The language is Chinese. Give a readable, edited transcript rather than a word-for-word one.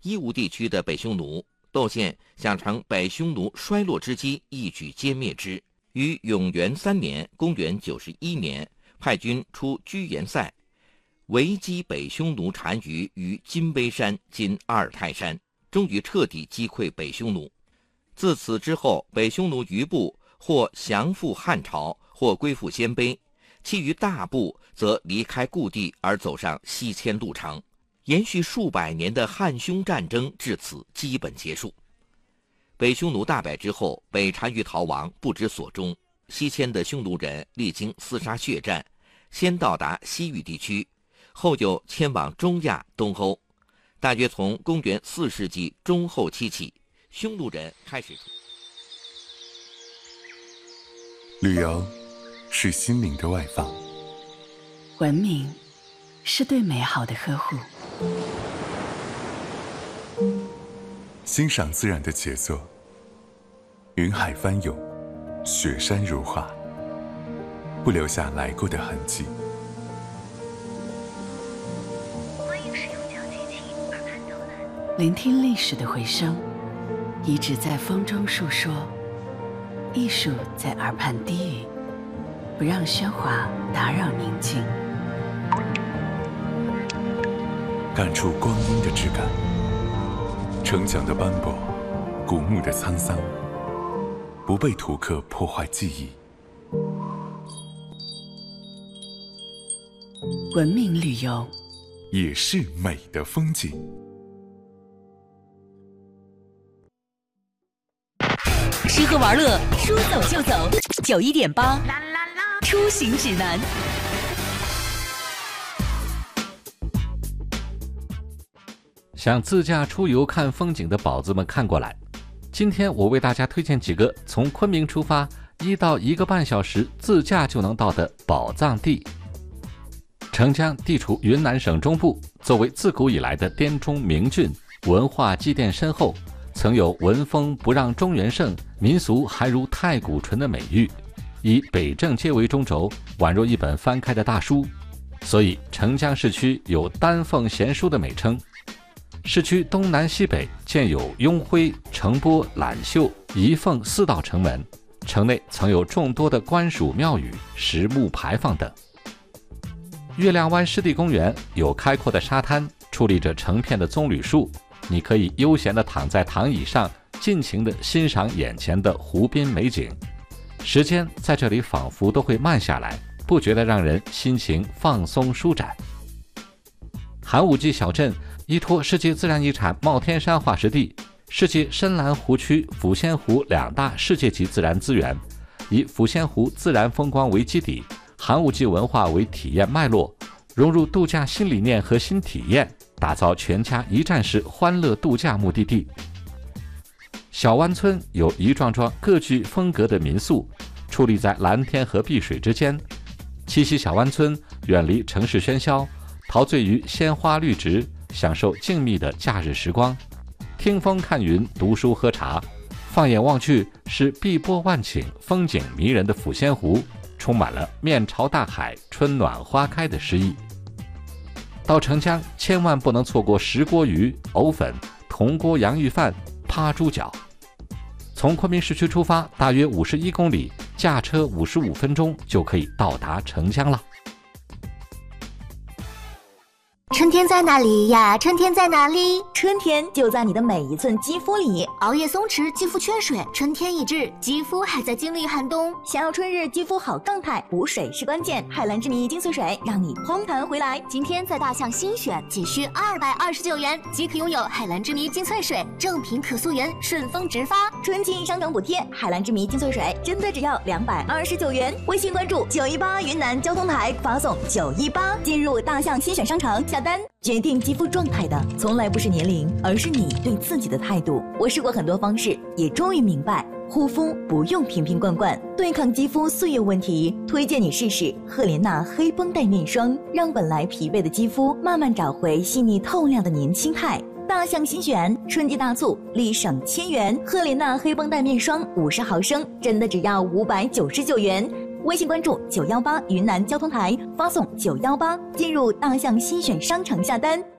伊吾地区的北匈奴，窦宪想乘北匈奴衰落之机，一举歼灭之。于永元3年（公元91年），派军出居延塞，围击北匈奴单于于金杯山（今阿尔泰山），终于彻底击溃北匈奴。自此之后，北匈奴余部或降附汉朝，或归附鲜卑，其余大部则离开故地而走上西迁路程。延续数百年的汉匈战争至此基本结束。北匈奴大败之后，北单于逃亡，不知所终。西迁的匈奴人历经厮杀血战，先到达西域地区，后又迁往中亚、东欧。大约从公元4世纪中后期起，匈奴人开始。 旅游是心灵的外放， 文明是对美好的呵护， 欣赏自然的杰作，云海翻涌，雪山如画，不留下来过的痕迹。 欢迎使用脚机器耳畔导览， 聆听历史的回声，遗址在风中述说，艺术在耳畔低语，不让喧哗打扰宁静。 感触光阴的质感，城墙的斑驳，古墓的沧桑，不被图刻破坏记忆。 文明旅游也是美的风景。 吃喝玩乐，说走就走。91.8出行指南。 想自驾出游看风景的宝子们看过来，今天我为大家推荐几个从昆明出发1到1个半小时自驾就能到的宝藏地。澄江地处云南省中部，作为自古以来的滇中名郡，文化积淀深厚，曾有文风不让中原盛，民俗还如太古醇的美誉，以北正街为中轴，宛若一本翻开的大书，所以澄江市区有丹凤贤书的美称。市区东南西北建有雍辉、城波、揽秀、仪凤4道城门，城内曾有众多的官署庙宇、石木牌坊等。月亮湾湿地公园有开阔的沙滩，矗立着成片的棕榈树，你可以悠闲地躺在躺椅上，尽情地欣赏眼前的湖滨美景。时间在这里仿佛都会慢下来，不觉得让人心情放松舒展。寒武纪小镇依托世界自然遗产帽天山化石地、世界深蓝湖区抚仙湖2大世界级自然资源，以抚仙湖自然风光为基底，寒武纪文化为体验脉络，融入度假新理念和新体验，打造全家一站式欢乐度假目的地。小湾村有一幢幢各具风格的民宿，矗立在蓝天和碧水之间。栖息小湾村，远离城市喧嚣，陶醉于鲜花绿植，享受静谧的假日时光，听风看云，读书喝茶。放眼望去，是碧波万顷、风景迷人的抚仙湖，充满了面朝大海、春暖花开的诗意。到澄江千万不能错过石锅鱼、藕粉、铜锅洋芋饭、趴猪脚。从昆明市区出发，大约51公里，驾车55分钟就可以到达澄江了。 春天在哪里呀？春天在哪里？ 春天就在你的每一寸肌肤里。 熬夜松弛，肌肤缺水，春天已至，肌肤还在经历寒冬。 想要春日肌肤好状态，补水是关键。海蓝之谜精粹水让你嘭弹回来。 今天在大象新选，仅需229元即可拥有海蓝之谜精粹水，正品可溯源，顺丰直发。 春季商场补贴，海蓝之谜精粹水真的只要229元。微信关注918云南交通台，发送918进入大象新选商城下单。决定肌肤状态的从来不是年龄，而是你对自己的态度。我试过很多方式，也终于明白，护肤不用瓶瓶罐罐，对抗肌肤岁月问题，推荐你试试赫莲娜黑绷带面霜，让本来疲惫的肌肤慢慢找回细腻透亮的年轻态。大象新选春季大促，立省1000元，赫莲娜黑绷带面霜50毫升，真的只要599元。微信关注918云南交通台，发送918进入大象新选商城下单。